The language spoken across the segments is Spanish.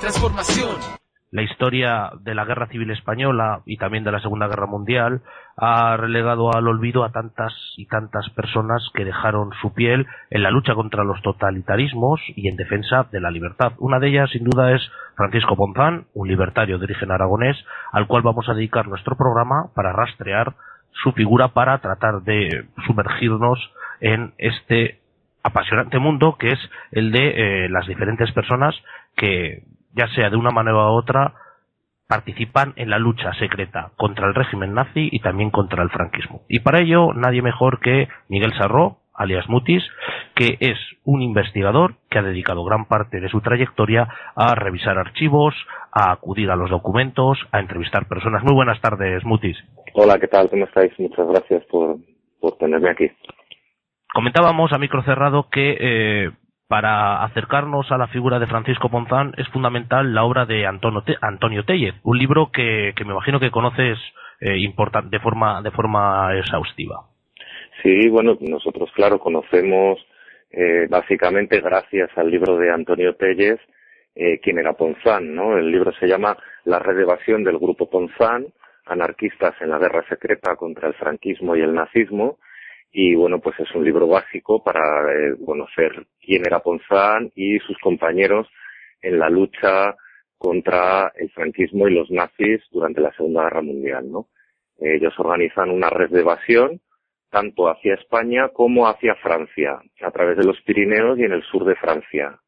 transformación. La historia de la Guerra Civil Española y también de la Segunda Guerra Mundial ha relegado al olvido a tantas y tantas personas que dejaron su piel en la lucha contra los totalitarismos y en defensa de la libertad. Una de ellas, sin duda, es Francisco Ponzán, un libertario de origen aragonés, al cual vamos a dedicar nuestro programa para rastrear su figura, para tratar de sumergirnos en este apasionante mundo que es el de las diferentes personas que, ya sea de una manera u otra, participan en la lucha secreta contra el régimen nazi y también contra el franquismo. Y para ello, nadie mejor que Miguel Sarró, alias Mutis, que es un investigador que ha dedicado gran parte de su trayectoria a revisar archivos, a acudir a los documentos, a entrevistar personas. Muy buenas tardes, Mutis. Hola, ¿qué tal? ¿Cómo estáis? Muchas gracias por tenerme aquí. Comentábamos a micro cerrado que para acercarnos a la figura de Francisco Ponzán es fundamental la obra de Antonio Tellez, un libro que me imagino que conoces de forma exhaustiva. Sí, bueno, nosotros, claro, conocemos básicamente gracias al libro de Antonio Tellez quién era Ponzán, ¿no? El libro se llama La red de evasión del grupo Ponzán, anarquistas en la guerra secreta contra el franquismo y el nazismo. Y bueno, pues es un libro básico para conocer quién era Ponzán y sus compañeros en la lucha contra el franquismo y los nazis durante la Segunda Guerra Mundial, ¿no? Ellos organizan una red de evasión tanto hacia España como hacia Francia, a través de los Pirineos y en el sur de Francia.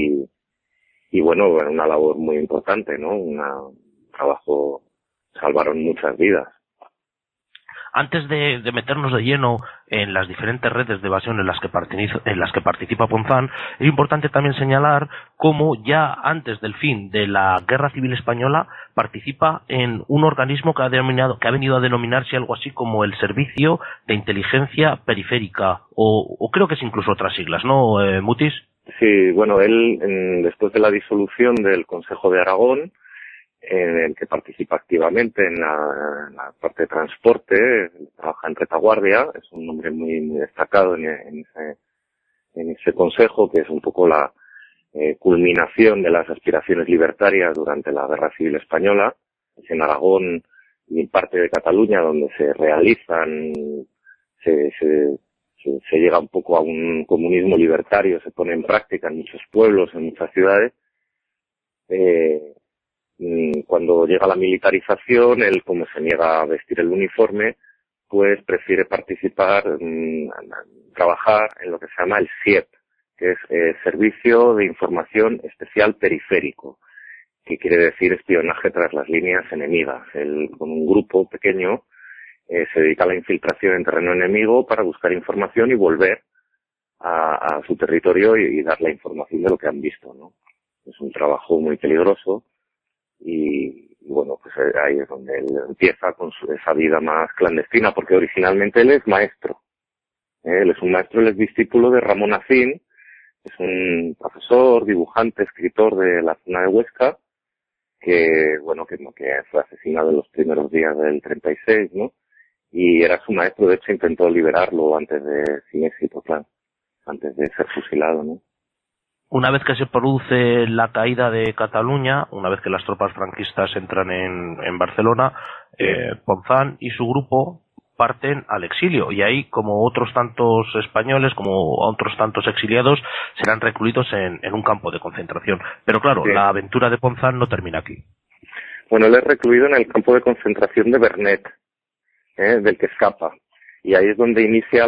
Y bueno, una labor muy importante, ¿no? Un trabajo, salvaron muchas vidas. Antes de meternos de lleno en las diferentes redes de evasión en las que participa Ponzán, es importante también señalar cómo ya antes del fin de la Guerra Civil Española participa en un organismo que ha venido a denominarse algo así como el Servicio de Inteligencia Periférica, o creo que es incluso otras siglas, ¿no, Mutis? Sí, bueno, él después de la disolución del Consejo de Aragón, en el que participa activamente en la parte de transporte, trabaja en retaguardia, es un hombre muy, muy destacado en ese consejo, que es un poco la culminación de las aspiraciones libertarias durante la Guerra Civil Española. Es en Aragón y en parte de Cataluña donde se realizan, se llega un poco a un comunismo libertario, se pone en práctica en muchos pueblos, en muchas ciudades. Cuando llega la militarización, él, como se niega a vestir el uniforme, pues prefiere participar, trabajar en lo que se llama el SIEP, que es Servicio de Información Especial Periférico, que quiere decir espionaje tras las líneas enemigas. Él, con un grupo pequeño, se dedica a la infiltración en terreno enemigo para buscar información y volver a su territorio y dar la información de lo que han visto, ¿no? Es un trabajo muy peligroso. Y bueno, pues ahí es donde él empieza con esa vida más clandestina, porque originalmente él es maestro. Él es un maestro, él es discípulo de Ramón Acín, es un profesor, dibujante, escritor de la zona de Huesca, que fue asesinado en los primeros días del 36, ¿no? Y era su maestro, de hecho intentó liberarlo sin éxito, claro, antes de ser fusilado, ¿no? Una vez que se produce la caída de Cataluña, una vez que las tropas franquistas entran en Barcelona, Ponzán y su grupo parten al exilio, y ahí, como otros tantos españoles, como otros tantos exiliados, serán recluidos en un campo de concentración. Pero claro, sí, la aventura de Ponzán no termina aquí. Bueno, él es recluido en el campo de concentración de Vernet, del que escapa. Y ahí es donde inicia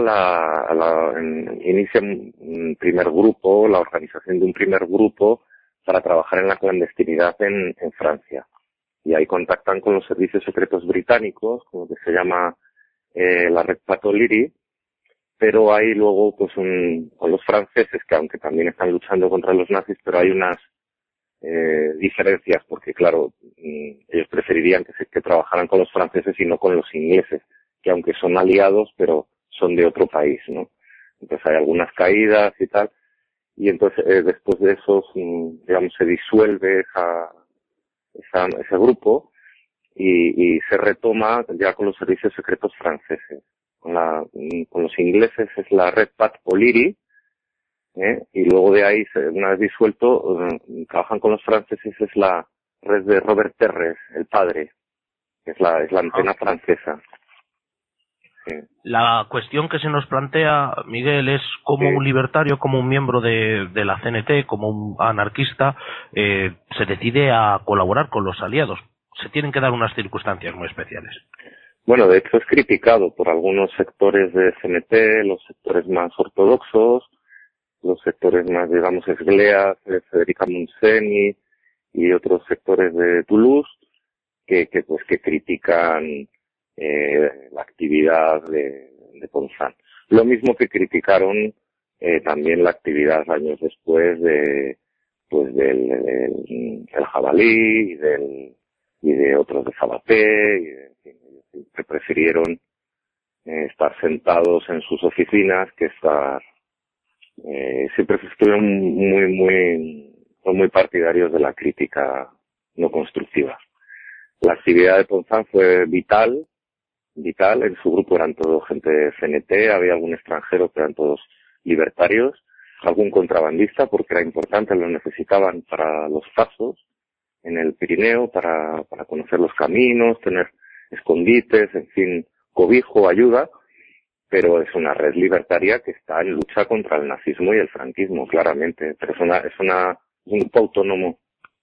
un primer grupo, la organización de un primer grupo para trabajar en la clandestinidad en Francia. Y ahí contactan con los servicios secretos británicos, con lo que se llama la Red Pat O'Leary, pero hay luego pues con los franceses, que aunque también están luchando contra los nazis, pero hay unas diferencias, porque claro, ellos preferirían que trabajaran con los franceses y no con los ingleses, que aunque son aliados, pero son de otro país, ¿no? Entonces hay algunas caídas y tal, y entonces después de eso, digamos, se disuelve ese grupo y se retoma ya con los servicios secretos franceses. Con los ingleses es la Red Pat O'Leary, Y luego de ahí, una vez disuelto, trabajan con los franceses, es la red de Robert Terres, el padre, que es la antena francesa. Sí. La cuestión que se nos plantea, Miguel, es como un libertario, como un miembro de la CNT, como un anarquista, se decide a colaborar con los aliados. Se tienen que dar unas circunstancias muy especiales. Bueno, de hecho es criticado por algunos sectores de CNT, los sectores más ortodoxos, los sectores más, digamos, esgleas, Federica Montseny y otros sectores de Toulouse, que critican la actividad de Ponzán. Lo mismo que criticaron también la actividad años después del Jabalí y de otros de Sabaté, que prefirieron estar sentados en sus oficinas que estar siempre estuvieron muy partidarios de la crítica no constructiva. La actividad de Ponzán fue vital, en su grupo eran todos gente de CNT, había algún extranjero que eran todos libertarios, algún contrabandista porque era importante, lo necesitaban para los pasos en el Pirineo, para conocer los caminos, tener escondites, en fin, cobijo, ayuda, pero es una red libertaria que está en lucha contra el nazismo y el franquismo, claramente, pero es un grupo autónomo.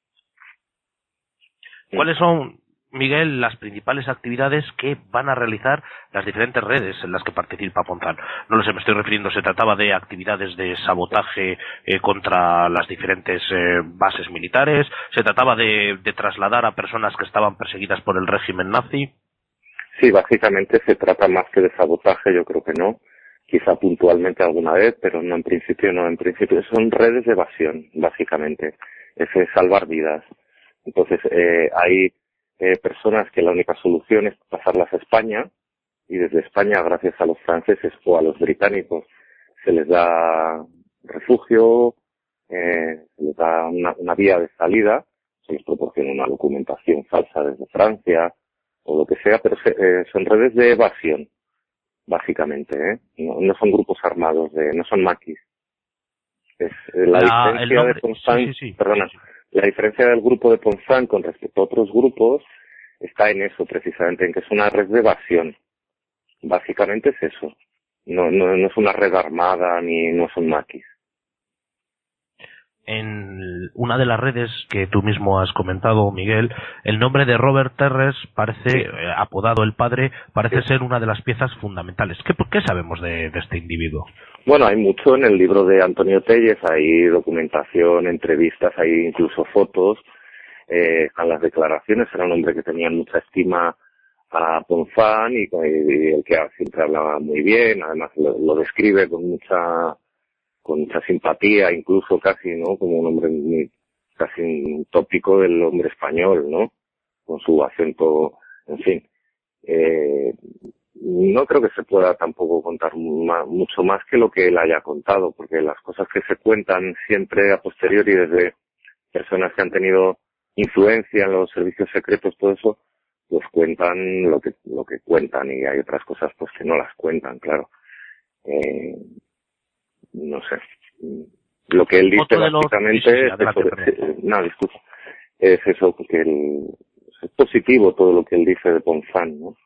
¿Cuáles son, Miguel, las principales actividades que van a realizar las diferentes redes en las que participa Ponzán? No lo sé, me estoy refiriendo, se trataba de actividades de sabotaje contra las diferentes bases militares, se trataba de trasladar a personas que estaban perseguidas por el régimen nazi. Sí, básicamente se trata más que de sabotaje, yo creo que no. Quizá puntualmente alguna vez, pero no, en principio no. En principio son redes de evasión, básicamente. Es salvar vidas. Entonces, hay personas que la única solución es pasarlas a España, y desde España, gracias a los franceses o a los británicos, se les da refugio, se les da una vía de salida, se les proporciona una documentación falsa desde Francia, o lo que sea, pero son redes de evasión, básicamente, no son grupos armados, no son maquis. Es la diferencia de Ponzán, perdona, la diferencia del grupo de Ponzán con respecto a otros grupos está en eso, precisamente, en que es una red de evasión. Básicamente es eso. No es una red armada ni no son maquis. En una de las redes que tú mismo has comentado, Miguel, el nombre de Robert Terres parece, apodado el padre, parece ser una de las piezas fundamentales. ¿Qué sabemos de este individuo? Bueno, hay mucho en el libro de Antonio Telles, hay documentación, entrevistas, hay incluso fotos, están las declaraciones. Era un hombre que tenía mucha estima a Ponzán y el que siempre hablaba muy bien, además lo describe con mucha simpatía, incluso casi, ¿no? Como un hombre casi un tópico del hombre español, ¿no? Con su acento, en fin. No creo que se pueda tampoco contar mucho más que lo que él haya contado, porque las cosas que se cuentan siempre a posteriori desde personas que han tenido influencia en los servicios secretos, todo eso, pues cuentan lo que cuentan, y hay otras cosas pues que no las cuentan, claro. No sé. Lo que él dice básicamente es eso, porque es positivo todo lo que él dice de Ponzán, ¿no?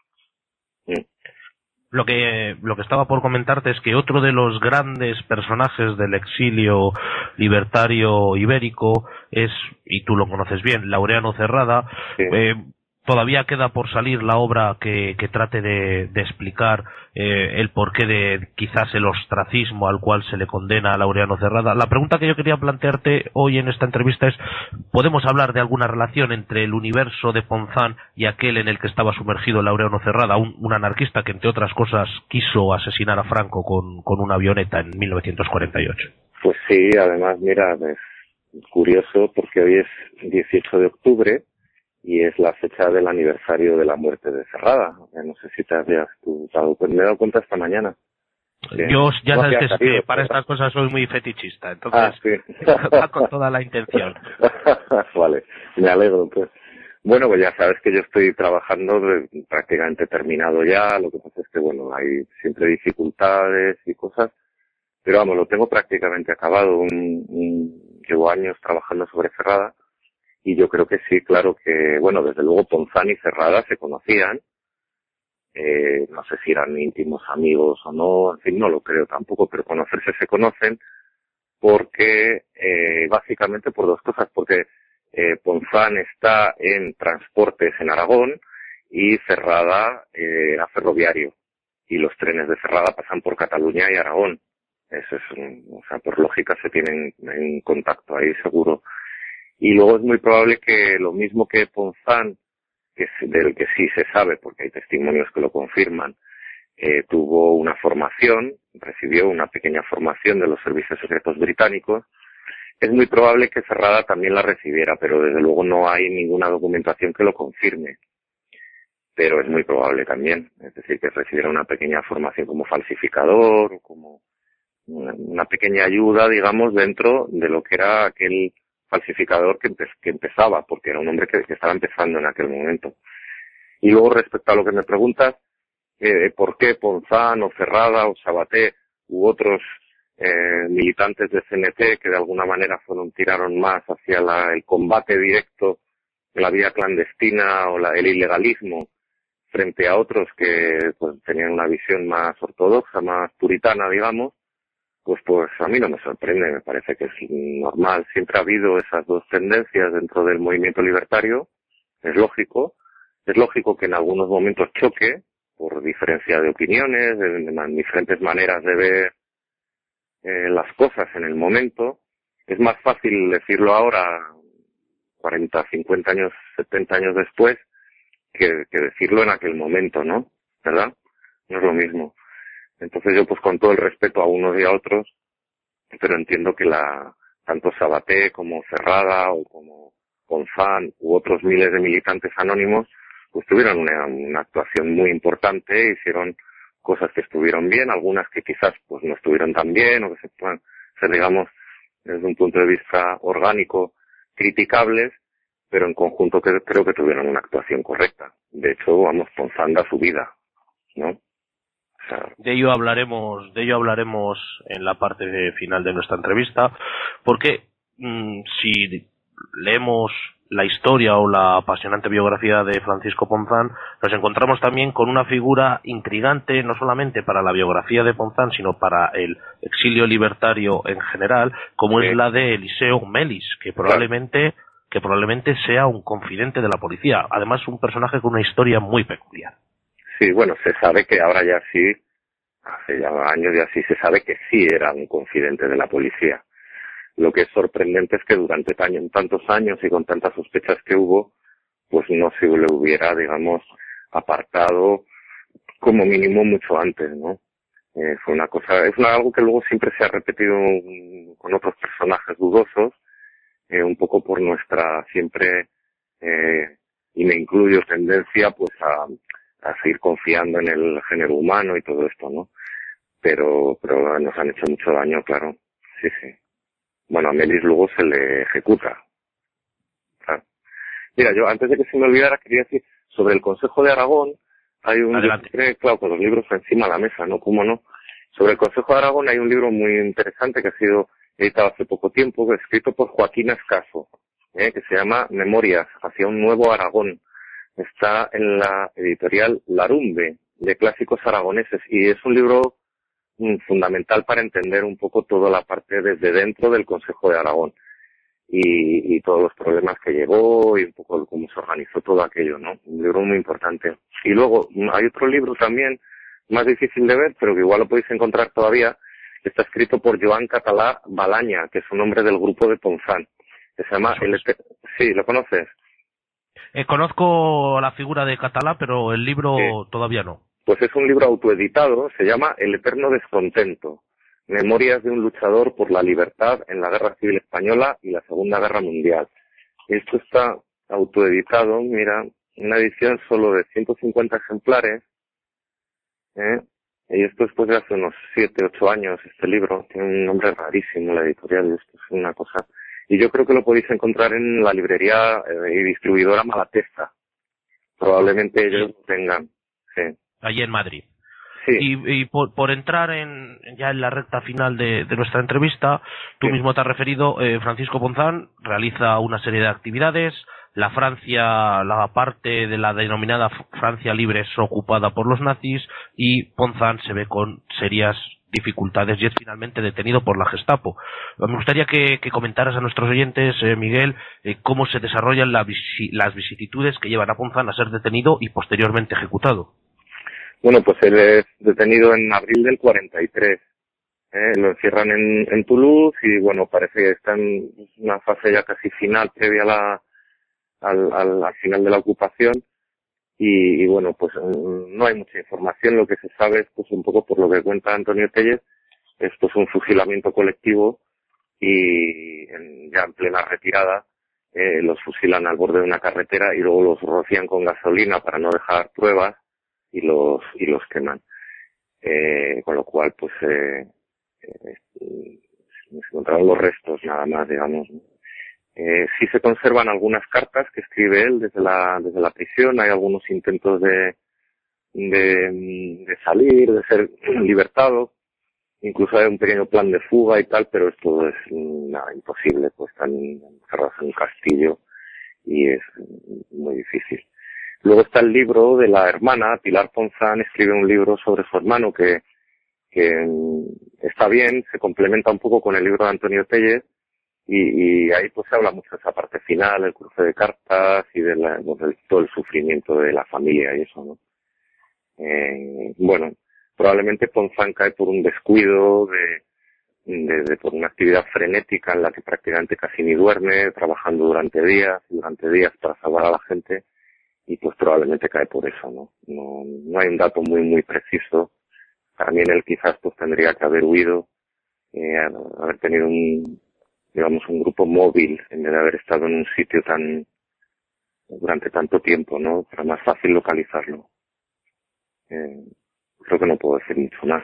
Lo que estaba por comentarte es que otro de los grandes personajes del exilio libertario ibérico es, y tú lo conoces bien, Laureano Cerrada. Sí. Todavía queda por salir la obra que trate de explicar el porqué de quizás el ostracismo al cual se le condena a Laureano Cerrada. La pregunta que yo quería plantearte hoy en esta entrevista es, ¿podemos hablar de alguna relación entre el universo de Ponzán y aquel en el que estaba sumergido Laureano Cerrada, un anarquista que entre otras cosas quiso asesinar a Franco con una avioneta en 1948? Pues sí, además mira, es curioso porque hoy es 18 de octubre y es la fecha del aniversario de la muerte de Cerrada. No sé si te habías dado cuenta, me he dado cuenta esta mañana. Yo ya sabes que para estas cosas soy muy fetichista, entonces va con toda la intención. Vale, me alegro pues. Bueno, pues ya sabes que yo estoy trabajando prácticamente terminado ya, lo que pasa es que bueno, hay siempre dificultades y cosas, pero vamos, lo tengo prácticamente acabado. Llevo años trabajando sobre Cerrada y yo creo que sí, claro que, bueno, desde luego Ponzán y Cerrada se conocían. No sé si eran íntimos amigos o no, en fin, no lo creo tampoco, pero conocerse se conocen porque, básicamente por dos cosas, porque Ponzán está en transportes en Aragón y Cerrada era ferroviario y los trenes de Cerrada pasan por Cataluña y Aragón. Eso es, o sea, por lógica se tienen en contacto ahí seguro. Y luego es muy probable que lo mismo que Ponzán, del que sí se sabe, porque hay testimonios que lo confirman, tuvo una formación, recibió una pequeña formación de los servicios secretos británicos. Es muy probable que Cerrada también la recibiera, pero desde luego no hay ninguna documentación que lo confirme. Pero es muy probable también, es decir, que recibiera una pequeña formación como falsificador, o como una pequeña ayuda, digamos, dentro de lo que era aquel falsificador que empezaba, porque era un hombre que estaba empezando en aquel momento. Y luego, respecto a lo que me preguntas, ¿por qué Ponzán o Cerrada o Sabaté u otros militantes de CNT que de alguna manera tiraron más hacia el combate directo de la vía clandestina o el ilegalismo frente a otros que pues tenían una visión más ortodoxa, más puritana, digamos? Pues a mí no me sorprende, me parece que es normal. Siempre ha habido esas dos tendencias dentro del movimiento libertario. Es lógico que en algunos momentos choque por diferencia de opiniones, de diferentes maneras de ver las cosas en el momento. Es más fácil decirlo ahora, 40, 50 años, 70 años después, que decirlo en aquel momento, ¿no? ¿Verdad? No es lo mismo. Entonces yo pues con todo el respeto a unos y a otros, pero entiendo que tanto Sabaté como Cerrada o como Ponzán u otros miles de militantes anónimos pues tuvieron una actuación muy importante, hicieron cosas que estuvieron bien, algunas que quizás pues no estuvieron tan bien o que se puedan ser, digamos, desde un punto de vista orgánico criticables, pero en conjunto creo que tuvieron una actuación correcta. De hecho, vamos, Ponzán da su vida, ¿no? De ello hablaremos en la parte final de nuestra entrevista, porque si leemos la historia o la apasionante biografía de Francisco Ponzán, nos encontramos también con una figura intrigante, no solamente para la biografía de Ponzán, sino para el exilio libertario en general, como es la de Eliseo Melis, que probablemente sea un confidente de la policía. Además, un personaje con una historia muy peculiar. Sí, bueno, se sabe que ahora ya sí, hace ya años ya sí se sabe que sí era un confidente de la policía. Lo que es sorprendente es que durante tantos años y con tantas sospechas que hubo, pues no se le hubiera, digamos, apartado como mínimo mucho antes, ¿no? Fue una cosa, algo que luego siempre se ha repetido con otros personajes dudosos, un poco por nuestra siempre, y me incluyo, tendencia pues a seguir confiando en el género humano y todo esto, ¿no? Pero nos han hecho mucho daño, claro. Sí, sí. Bueno, a Melis luego se le ejecuta. Claro. Mira, yo antes de que se me olvidara quería decir sobre el Consejo de Aragón. Hay un libro, claro, con los libros encima de la mesa, ¿no? ¿Cómo no? Sobre el Consejo de Aragón hay un libro muy interesante que ha sido editado hace poco tiempo, escrito por Joaquín Ascaso, que se llama Memorias hacia un nuevo Aragón. Está en la editorial Larumbe, de clásicos aragoneses, y es un libro fundamental para entender un poco toda la parte desde dentro del Consejo de Aragón y todos los problemas que llevó y un poco cómo se organizó todo aquello, ¿no? Un libro muy importante. Y luego hay otro libro también más difícil de ver, pero que igual lo podéis encontrar todavía, que está escrito por Joan Català Balaña, que es un hombre del grupo de Ponzán, que se llama Sí, ¿lo conoces? Conozco la figura de Català, pero el libro todavía no. Pues es un libro autoeditado, se llama El eterno descontento, memorias de un luchador por la libertad en la Guerra Civil Española y la Segunda Guerra Mundial. Esto está autoeditado, mira, una edición solo de 150 ejemplares, y esto después de hace unos 7, 8 años, este libro, tiene un nombre rarísimo la editorial, esto es una cosa. Y yo creo que lo podéis encontrar en la librería y distribuidora Malatesta. Probablemente ellos lo tengan, sí. Allí en Madrid. Sí. Y por entrar ya en la recta final de nuestra entrevista, tú Sí. mismo te has referido, Francisco Ponzán realiza una serie de actividades. La parte de la denominada Francia libre es ocupada por los nazis y Ponzán se ve con serias dificultades y es finalmente detenido por la Gestapo. Me gustaría que comentaras a nuestros oyentes, Miguel, cómo se desarrollan las vicisitudes que llevan a Ponzán a ser detenido y posteriormente ejecutado. Bueno, pues él es detenido en abril del 43. Lo encierran en Toulouse y bueno, parece que está en una fase ya casi final, previa al final de la ocupación. Y bueno, pues no hay mucha información. Lo que se sabe es pues un poco por lo que cuenta Antonio Tellez, esto es un fusilamiento colectivo y ya en plena retirada los fusilan al borde de una carretera y luego los rocían con gasolina para no dejar pruebas y los queman. Con lo cual pues se encontraron los restos nada más, digamos, ¿no? Sí se conservan algunas cartas que escribe él desde la prisión. Hay algunos intentos de salir, de ser libertado. Incluso hay un pequeño plan de fuga y tal, pero esto es nada, imposible, pues están encerrados en un castillo y es muy difícil. Luego está el libro de la hermana, Pilar Ponzán escribe un libro sobre su hermano que está bien, se complementa un poco con el libro de Antonio Tellez. Y ahí pues se habla mucho de esa parte final, el cruce de cartas y de todo el sufrimiento de la familia y eso, ¿no? Bueno, probablemente Ponzán cae por un descuido por una actividad frenética en la que prácticamente casi ni duerme, trabajando durante días para salvar a la gente y pues probablemente cae por eso, ¿no? No hay un dato muy preciso. También él quizás pues tendría que haber huido, haber tenido un grupo móvil en vez de haber estado en un sitio durante tanto tiempo, ¿no? Para más fácil localizarlo. Creo que no puedo decir mucho más.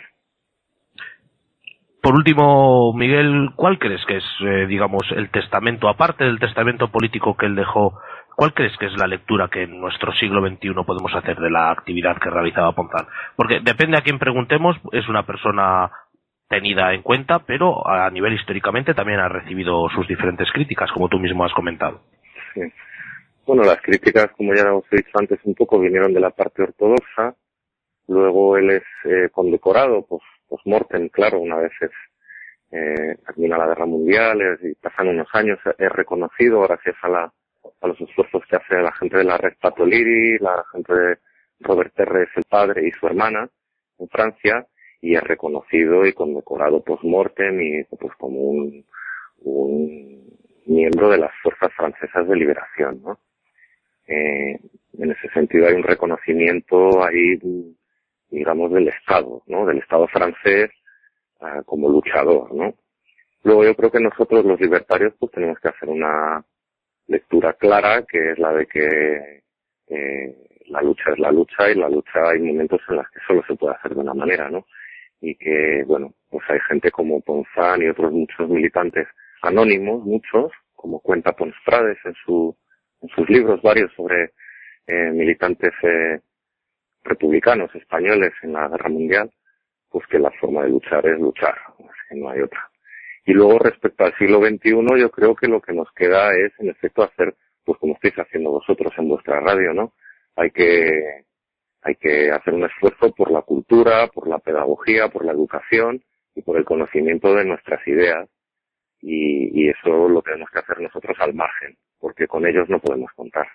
Por último, Miguel, ¿cuál crees que es, digamos, el testamento, aparte del testamento político que él dejó, cuál crees que es la lectura que en nuestro siglo XXI podemos hacer de la actividad que realizaba Ponzán? Porque depende a quién preguntemos, es una persona tenida en cuenta, pero a nivel históricamente también ha recibido sus diferentes críticas, como tú mismo has comentado. Sí. Bueno, las críticas, como ya os he dicho antes, un poco vinieron de la parte ortodoxa. Luego él es condecorado, pues post-mortem, claro, una vez termina la Guerra Mundial y pasan unos años, es reconocido gracias a los esfuerzos que hace la gente de la Red Patoliri, la gente de Robert Terres, el padre, y su hermana en Francia, y es reconocido y condecorado post-mortem y pues como un miembro de las fuerzas francesas de liberación, ¿no? En ese sentido hay un reconocimiento ahí, digamos, del Estado, ¿no? Del Estado francés como luchador, ¿no? Luego yo creo que nosotros los libertarios pues tenemos que hacer una lectura clara, que es la de que la lucha es la lucha y la lucha hay momentos en los que solo se puede hacer de una manera, ¿no? Y que, bueno, pues hay gente como Ponzán y otros muchos militantes anónimos, muchos, como cuenta Pons Prades en sus libros varios sobre militantes republicanos españoles en la Guerra Mundial, pues que la forma de luchar es luchar, es que no hay otra. Y luego respecto al siglo XXI, yo creo que lo que nos queda es, en efecto, hacer, pues como estáis haciendo vosotros en vuestra radio, ¿no? Hay que hacer un esfuerzo por la cultura, por la pedagogía, por la educación y por el conocimiento de nuestras ideas. Y eso lo tenemos que hacer nosotros al margen, porque con ellos no podemos contar.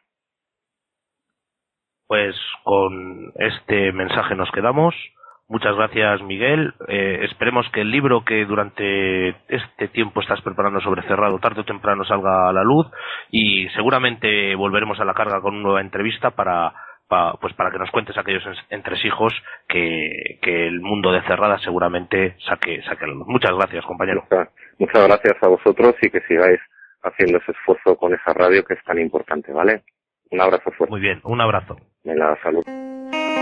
Pues con este mensaje nos quedamos. Muchas gracias, Miguel. Esperemos que el libro que durante este tiempo estás preparando sobre Cerrado tarde o temprano salga a la luz y seguramente volveremos a la carga con una nueva entrevista para que nos cuentes aquellos entresijos que el mundo de Cerrada seguramente saque a la luz. Muchas gracias, compañero. Muchas gracias a vosotros y que sigáis haciendo ese esfuerzo con esa radio que es tan importante, ¿vale? Un abrazo fuerte. Muy bien, un abrazo. Venga, salud.